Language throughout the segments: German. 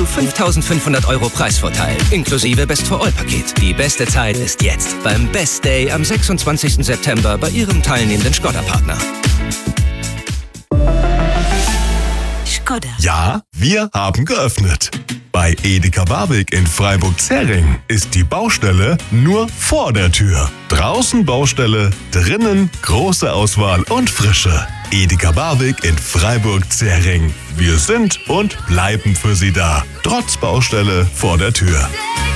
zu 5.500 € Preisvorteil, inklusive Best-for-All-Paket. Die beste Zeit ist jetzt beim Best Day am 26. September bei Ihrem teilnehmenden Škoda-Partner. Škoda. Ja, wir haben geöffnet. Bei Edeka Barwig in Freiburg-Zähring ist die Baustelle nur vor der Tür. Draußen Baustelle, drinnen große Auswahl und Frische. Edeka Barwig in Freiburg-Zähring. Wir sind und bleiben für Sie da. Trotz Baustelle vor der Tür.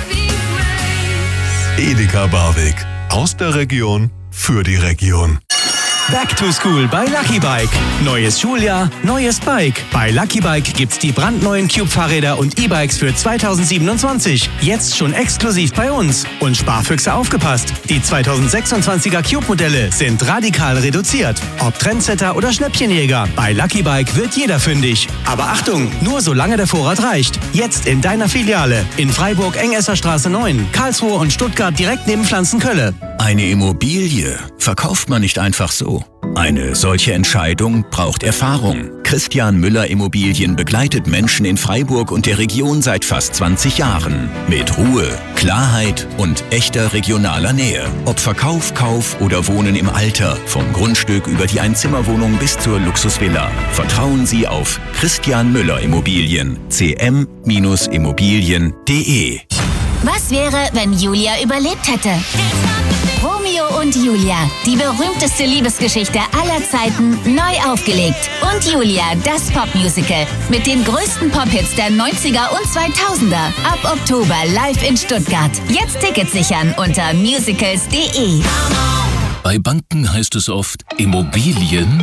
Edeka Barwig. Aus der Region für die Region. Back to School bei Lucky Bike. Neues Schuljahr, neues Bike. Bei Lucky Bike gibt's die brandneuen Cube-Fahrräder und E-Bikes für 2027. Jetzt schon exklusiv bei uns. Und Sparfüchse aufgepasst. Die 2026er Cube-Modelle sind radikal reduziert. Ob Trendsetter oder Schnäppchenjäger, bei Lucky Bike wird jeder fündig. Aber Achtung, nur solange der Vorrat reicht. Jetzt in deiner Filiale. In Freiburg, Engesserstraße 9, Karlsruhe und Stuttgart direkt neben Pflanzenkölle. Eine Immobilie verkauft man nicht einfach so. Eine solche Entscheidung braucht Erfahrung. Christian Müller Immobilien begleitet Menschen in Freiburg und der Region seit fast 20 Jahren. Mit Ruhe, Klarheit und echter regionaler Nähe. Ob Verkauf, Kauf oder Wohnen im Alter. Vom Grundstück über die Einzimmerwohnung bis zur Luxusvilla. Vertrauen Sie auf Christian Müller Immobilien. cm-immobilien.de. Was wäre, wenn Julia überlebt hätte? Romeo und Julia, die berühmteste Liebesgeschichte aller Zeiten, neu aufgelegt. Und Julia, das Popmusical mit den größten Pop-Hits der 90er und 2000er. Ab Oktober live in Stuttgart. Jetzt Tickets sichern unter musicals.de. Bei Banken heißt es oft Immobilien.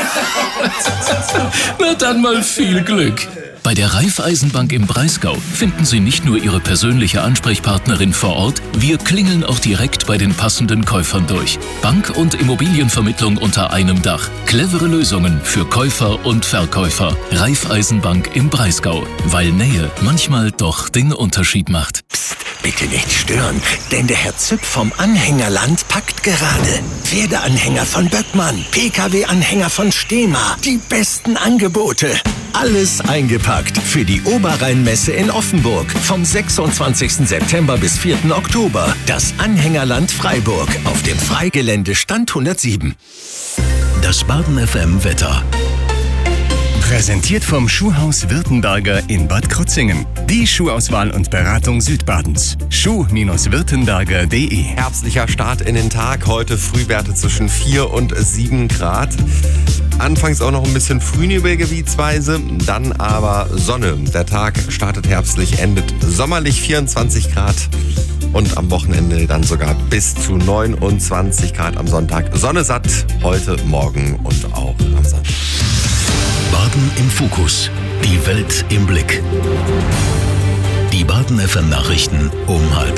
Na dann mal viel Glück. Bei der Raiffeisenbank im Breisgau finden Sie nicht nur Ihre persönliche Ansprechpartnerin vor Ort, wir klingeln auch direkt bei den passenden Käufern durch. Bank- und Immobilienvermittlung unter einem Dach. Clevere Lösungen für Käufer und Verkäufer. Raiffeisenbank im Breisgau. Weil Nähe manchmal doch den Unterschied macht. Psst, bitte nicht stören, denn der Herr Züpp vom Anhängerland packt gerade. Pferdeanhänger von Böckmann, Pkw-Anhänger von Stehma. Die besten Angebote. Alles eingepackt für die Oberrheinmesse in Offenburg vom 26. September bis 4. Oktober. Das Anhängerland Freiburg auf dem Freigelände Stand 107. Das Baden FM Wetter. Präsentiert vom Schuhhaus Württemberger in Bad Krozingen. Die Schuhauswahl und Beratung Südbadens. Schuh-württemberger.de. Herbstlicher Start in den Tag. Heute Frühwerte zwischen 4 und 7 Grad. Anfangs auch noch ein bisschen Frühnebel gebietsweise, dann aber Sonne. Der Tag startet herbstlich, endet sommerlich 24 Grad. Und am Wochenende dann sogar bis zu 29 Grad am Sonntag. Sonne satt heute, morgen und auch am Sonntag. Baden im Fokus. Die Welt im Blick. Die Baden FM Nachrichten um 12:30.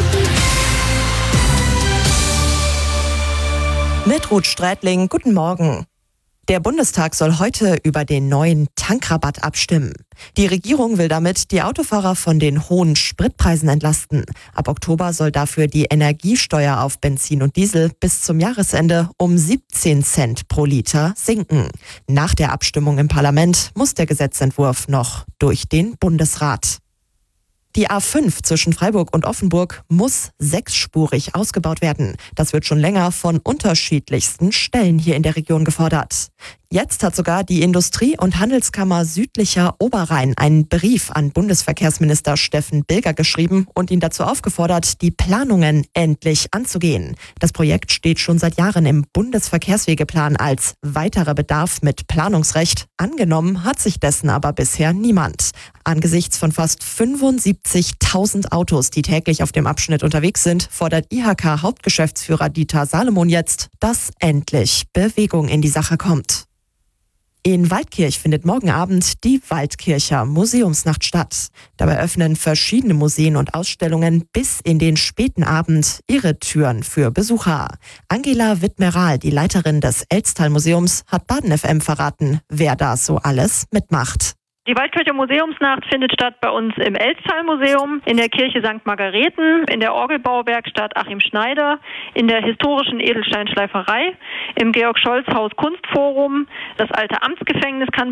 Mit Ruth Strätling, guten Morgen. Der Bundestag soll heute über den neuen Tankrabatt abstimmen. Die Regierung will damit die Autofahrer von den hohen Spritpreisen entlasten. Ab Oktober soll dafür die Energiesteuer auf Benzin und Diesel bis zum Jahresende um 17 Cent pro Liter sinken. Nach der Abstimmung im Parlament muss der Gesetzentwurf noch durch den Bundesrat. Die A5 zwischen Freiburg und Offenburg muss 6-spurig ausgebaut werden. Das wird schon länger von unterschiedlichsten Stellen hier in der Region gefordert. Jetzt hat sogar die Industrie- und Handelskammer Südlicher Oberrhein einen Brief an Bundesverkehrsminister Steffen Bilger geschrieben und ihn dazu aufgefordert, die Planungen endlich anzugehen. Das Projekt steht schon seit Jahren im Bundesverkehrswegeplan als weiterer Bedarf mit Planungsrecht. Angenommen hat sich dessen aber bisher niemand. Angesichts von fast 75.000 Autos, die täglich auf dem Abschnitt unterwegs sind, fordert IHK-Hauptgeschäftsführer Dieter Salomon jetzt, dass endlich Bewegung in die Sache kommt. In Waldkirch findet morgen Abend die Waldkircher Museumsnacht statt. Dabei öffnen verschiedene Museen und Ausstellungen bis in den späten Abend ihre Türen für Besucher. Angela Wittmeral, die Leiterin des Elstal-Museums, hat Baden FM verraten, wer da so alles mitmacht. Die Waldkircher Museumsnacht findet statt bei uns im Elstal-Museum, in der Kirche St. Margareten, in der Orgelbauwerkstatt Achim Schneider, in der historischen Edelsteinschleiferei, im Georg-Scholz-Haus Kunstforum. Das alte Amtsgefängnis kann